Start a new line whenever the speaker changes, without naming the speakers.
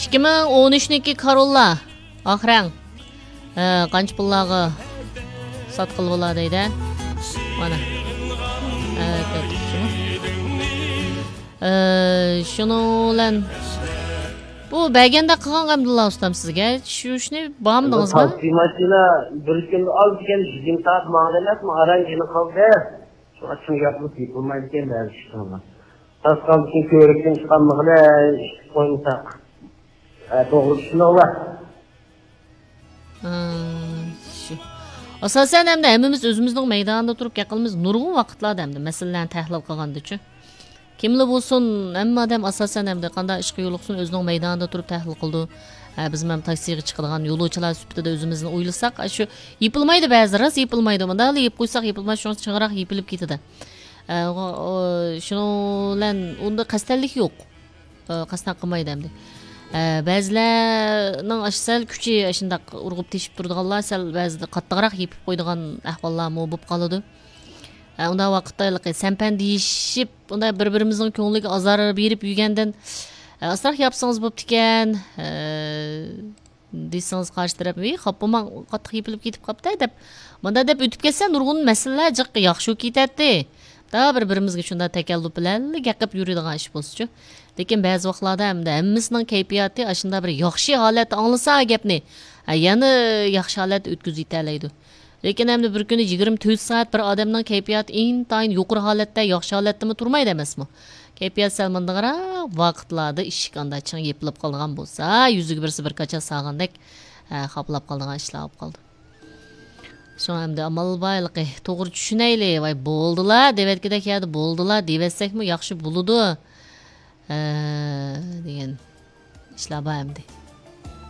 2013'deki Corolla Ahran qancha pullarga sotqil bo'ladi deydi. Mana. Şunu bilan bu baganda qilgan Abdulla ustam sizga tushunishni bormidingizmi?
Taksi mashina bir kun olib kelgan 20 soat ma'nolasmi arangini qildi. Shu uchun gapimiz yetolmaydi ekan ba'zi ishlarga. Tasqal uchun ko'rikdan chiqqanligini qo'ysak. To'g'ri tushuninglar.
Asosan hamda hammamiz o'zimizning maydonida turib gapqilamiz nurg'un vaqtlarda hamda masalalarni tahlil qilgandichi. Kimli bo'lsin, hamma odam asosan hamda qanday ishga yo'liqsin o'zining maydonida turib tahlil qildi. Biz ham taksiga chiqadigan yo'lovchilar sifatida o'zimizni o'ylasak, shu yepilmaydi ba'zi ras yepilmaydi. Bunda yeb qo'ysak yepilmas, shuncha chig'roq yepilib ketadi. Shuning bilan unda qasdlik yo'q. Qasdan qilmaydi hamda. Ba'zilarning ashsal kuchi shundaq urg'ib teshib turadiganlar sal ba'zida qattiqroq yepib qo'yadigan ahvollar bo'lib qoladi. Unda vaqtda sampan deyishib, unda bir-birimizning ko'ngliga azor berib yurgandan asroq yapsangiz bo'pti ekan. Desangiz qarshi taraf, "Xo'pman, qattiq yepilib ketib qopti" deb. Bunda deb o'tib ketsa nurg'un masalalar jiq yaxshi ketadi. Da bir-birimizga shunda takalluf bilan gapib yuradigan ish bo'lsa-chi. Lekin ba'zi vaqtlarda hamda hammasining kayfiyati ashunda bir yaxshi holatda anglasa gapni, yana yaxshi holat o'tkazib yetalaydi. Lekin hamda bir kuni 24 soat bir odamning kayfiyati intayin yuqori holatda, yaxshi holatdami turmaydi emasmi? Kayfiyat salmandag'ara vaqtlarda ish qanday ching yepilib qolgan bo'lsa, yuziga birsi bir qacha sog'andek xoplab qolgan ishlar bo'lib qoldi. So'ng hamda amal bayliqi to'g'ri tushunaylik, voy bo'ldilar, devatgidek yadi bo'ldilar, devatsakmi yaxshi bo'ladi. Degan ishlar bor hamda.